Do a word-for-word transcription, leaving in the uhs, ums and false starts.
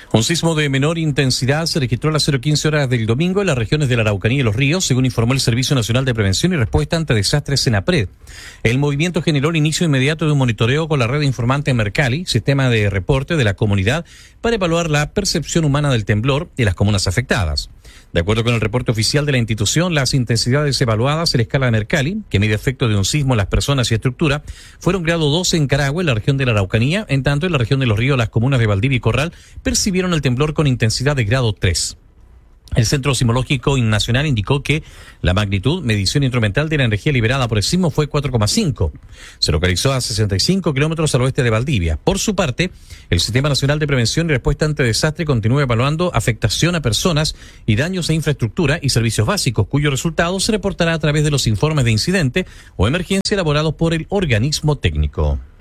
Un sismo de menor intensidad se registró a las cero quince horas del domingo en las regiones de la Araucanía y Los Ríos, según informó el Servicio Nacional de Prevención y Respuesta ante Desastres SENAPRED. El movimiento generó el inicio inmediato de un monitoreo con la red informante Mercalli, sistema de reporte de la comunidad, para evaluar la percepción humana del temblor en las comunas afectadas. De acuerdo con el reporte oficial de la institución, las intensidades evaluadas en la escala de Mercalli, que mide efecto de un sismo en las personas y estructura, fueron grado doce en Carahue, en la región de la Araucanía, en tanto en la región de Los Ríos, las comunas de Valdivia y Corral percibieron el temblor con intensidad de grado tres. El Centro Sismológico Nacional indicó que la magnitud, medición instrumental de la energía liberada por el sismo fue cuatro coma cinco. Se localizó a sesenta y cinco kilómetros al oeste de Valdivia. Por su parte, el Sistema Nacional de Prevención y Respuesta ante Desastre continúa evaluando afectación a personas y daños a infraestructura y servicios básicos, cuyo resultado se reportará a través de los informes de incidente o emergencia elaborados por el organismo técnico.